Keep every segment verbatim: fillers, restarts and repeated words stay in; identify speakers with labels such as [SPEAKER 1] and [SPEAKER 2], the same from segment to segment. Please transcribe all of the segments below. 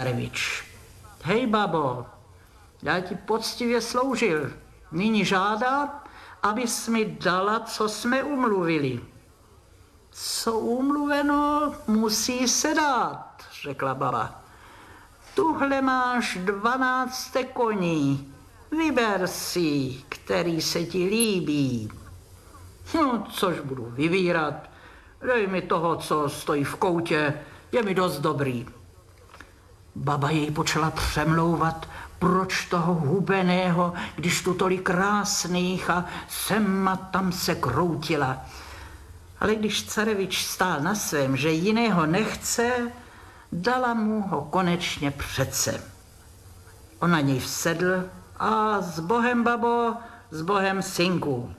[SPEAKER 1] carevič. Hej, babo, já ti poctivě sloužil. Nyní žádám, abys mi dala, co jsme umluvili. Co umluveno, musí se dát, řekla baba. Tuhle máš dvanáct koní. Vyber si, který se ti líbí. No, což budu vybírat. Dej mi toho, co stojí v koutě, je mi dost dobrý. Baba jej počala přemlouvat, proč toho hubeného, když tu tolik krásných a sem a tam se kroutila. Ale když carevič stál na svém, že jiného nechce, dala mu ho konečně přece. On na něj vsedl a s Bohem, babo, s Bohem, synku.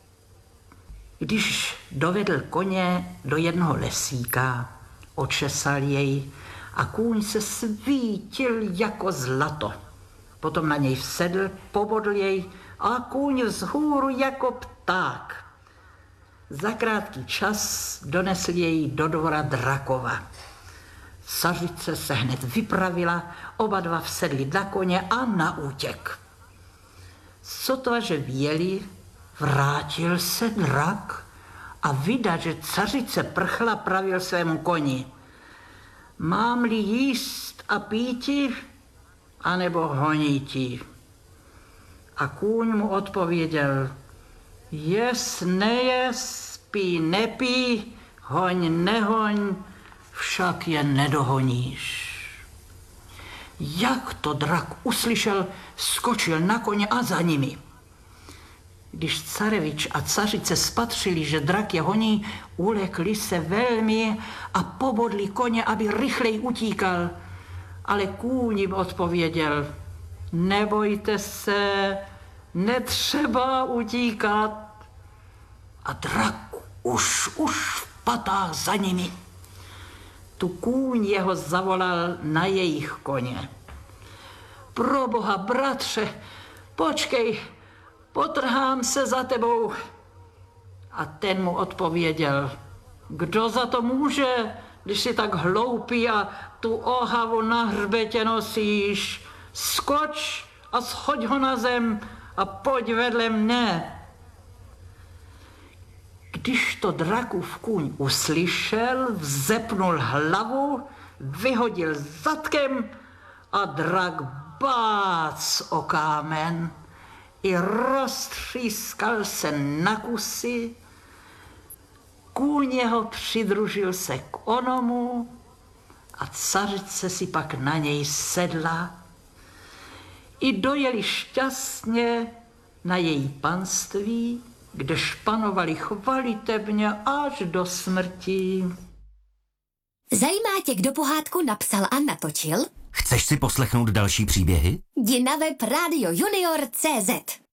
[SPEAKER 1] Když dovedl koně do jednoho lesíka, očesal jej a kůň se svítil jako zlato. Potom na něj vsedl, pobodl jej a kůň vzhůru jako pták. Za krátký čas donesl jej do dvora Drakova. Cařice se hned vypravila, oba dva vsedli na koně a na útěk. Sotva, že vyjeli, vrátil se drak a vydat, že cařice prchla, pravil svému koni. Mám-li jíst a píti, anebo honíti? A kůň mu odpověděl, jes, nejes, pí, nepí, hoň, nehoň, však je nedohoníš. Jak to drak uslyšel, skočil na koně a za nimi. Když carevič a cařice spatřili, že drak je honí, ulekli se velmi a pobodli koně, aby rychleji utíkal. Ale kůň jim odpověděl, nebojte se, netřeba utíkat. A drak už, už v patách za nimi. Tu kůň jeho zavolal na jejich koně. Pro boha, bratře, počkej, potrhám se za tebou. A ten mu odpověděl, kdo za to může, když jsi tak hloupý a tu ohavu na hřbetě nosíš? Skoč a shoď ho na zem a pojď vedle mne. Když to drakův kůň uslyšel, vzepnul hlavu, vyhodil zadkem a drak bác o kámen i roztřískal se na kusy. Kůň jeho přidružil se k onomu a cařice si pak na něj sedla. I dojeli šťastně na její panství, kde španovali chvalitebně až do smrti.
[SPEAKER 2] Zajímá tě, kdo pohádku napsal a natočil?
[SPEAKER 3] Chceš si poslechnout další příběhy?
[SPEAKER 2] Jdi na web rádio junior tečka cé zet.